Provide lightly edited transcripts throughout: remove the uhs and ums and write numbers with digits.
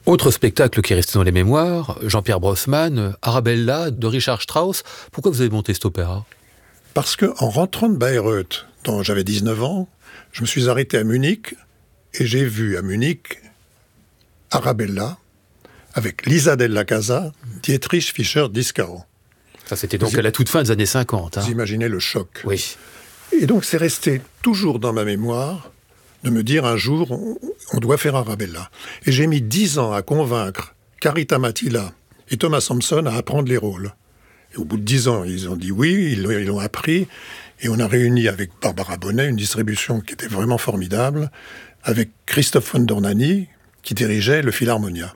Autre spectacle qui est resté dans les mémoires, Jean-Pierre Brossman, Arabella de Richard Strauss. Pourquoi vous avez monté cet opéra ? Parce qu'en rentrant de Bayreuth, quand j'avais 19 ans, je me suis arrêté à Munich et j'ai vu à Munich Arabella avec Lisa Della Casa, Dietrich Fischer-Dieskau. Ça, c'était donc à la toute fin des années 50. Vous imaginez le choc. Oui. Et donc, c'est resté toujours dans ma mémoire de me dire un jour, on doit faire Arabella. Et j'ai mis 10 ans à convaincre Carita Mattila et Thomas Sampson à apprendre les rôles. Et au bout de 10 ans, ils ont dit oui, ils l'ont appris. Et on a réuni avec Barbara Bonnet une distribution qui était vraiment formidable, avec Christophe von Dornany, qui dirigeait le Philharmonia.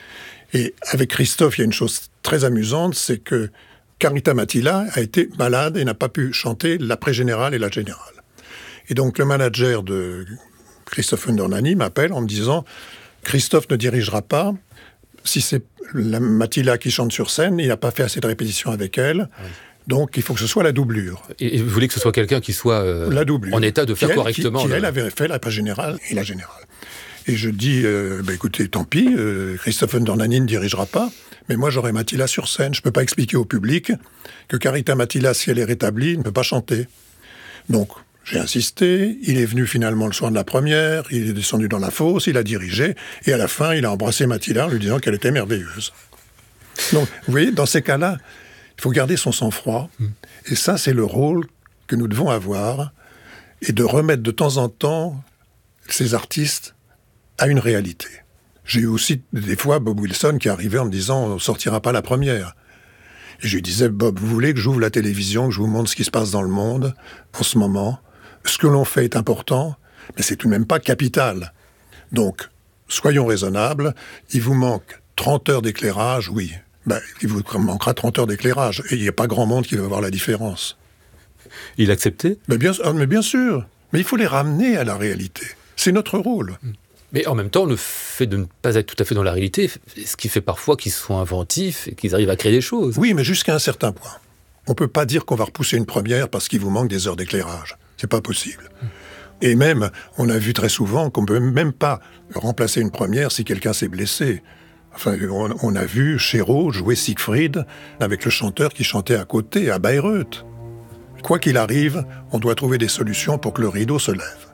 Et avec Christophe, il y a une chose très amusante, c'est que Carita Mattila a été malade et n'a pas pu chanter l'après-générale et la générale. Et donc le manager de Christophe von Dornany m'appelle en me disant « Christophe ne dirigera pas, si c'est la Mattila qui chante sur scène, il n'a pas fait assez de répétitions avec elle, donc il faut que ce soit la doublure. » Et vous voulez que ce soit quelqu'un qui soit la doublure, en état de faire correctement. Elle avait fait l'après-générale et la générale. Et je dis, écoutez, tant pis, Christophe von Dornany ne dirigera pas, mais moi j'aurai Mattila sur scène. Je ne peux pas expliquer au public que Carita Mattila, si elle est rétablie, ne peut pas chanter. Donc, j'ai insisté, il est venu finalement le soir de la première, il est descendu dans la fosse, il a dirigé, et à la fin, il a embrassé Mattila en lui disant qu'elle était merveilleuse. Donc, vous voyez, dans ces cas-là, il faut garder son sang-froid, et ça, c'est le rôle que nous devons avoir, et de remettre de temps en temps ces artistes à une réalité. J'ai eu aussi des fois Bob Wilson qui arrivait en me disant « on ne sortira pas la première ». Et je lui disais « Bob, vous voulez que j'ouvre la télévision, que je vous montre ce qui se passe dans le monde en ce moment ? Ce que l'on fait est important, mais c'est tout de même pas capital. Donc, soyons raisonnables, il vous manque 30 heures d'éclairage, oui. Il vous manquera 30 heures d'éclairage, et il n'y a pas grand monde qui va voir la différence. » Il acceptait ? Mais bien sûr, mais il faut les ramener à la réalité. C'est notre rôle. Mais en même temps, le fait de ne pas être tout à fait dans la réalité, ce qui fait parfois qu'ils sont inventifs et qu'ils arrivent à créer des choses. Oui, mais jusqu'à un certain point. On ne peut pas dire qu'on va repousser une première parce qu'il vous manque des heures d'éclairage. C'est pas possible. Et même, on a vu très souvent qu'on ne peut même pas remplacer une première si quelqu'un s'est blessé. Enfin, on a vu Chéreau jouer Siegfried avec le chanteur qui chantait à côté, à Bayreuth. Quoi qu'il arrive, on doit trouver des solutions pour que le rideau se lève.